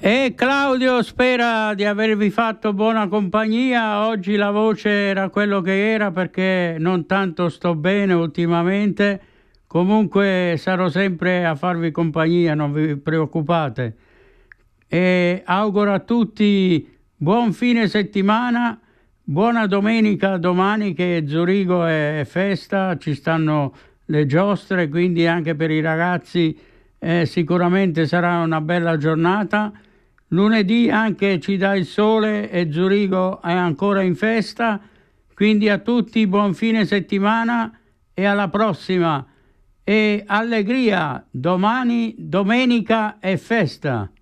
E Claudio spera di avervi fatto buona compagnia. Oggi la voce era quello che era perché non tanto sto bene ultimamente. Comunque sarò sempre a farvi compagnia, non vi preoccupate. E auguro a tutti buon fine settimana, buona domenica domani che Zurigo è festa, ci stanno le giostre, quindi anche per i ragazzi sicuramente sarà una bella giornata. Lunedì anche ci dà il sole e Zurigo è ancora in festa, quindi a tutti buon fine settimana e alla prossima. E allegria, domani domenica è festa.